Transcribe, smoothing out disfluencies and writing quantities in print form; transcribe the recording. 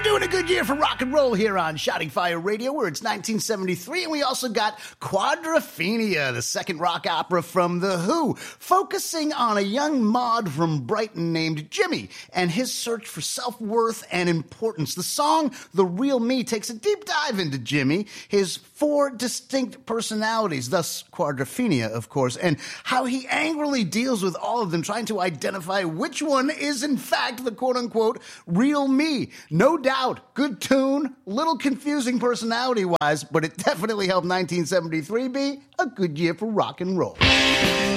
Doing a good year for rock and roll here on Shouting Fire Radio, where it's 1973, and we also got Quadrophenia, the second rock opera from The Who, focusing on a young mod from Brighton named Jimmy and his search for self-worth and importance. The song, The Real Me, takes a deep dive into Jimmy, his 4 distinct personalities, thus Quadrophenia, of course, and how he angrily deals with all of them, trying to identify which one is, in fact, the quote-unquote real me. No doubt, good tune, little confusing personality-wise, but it definitely helped 1973 be a good year for rock and roll.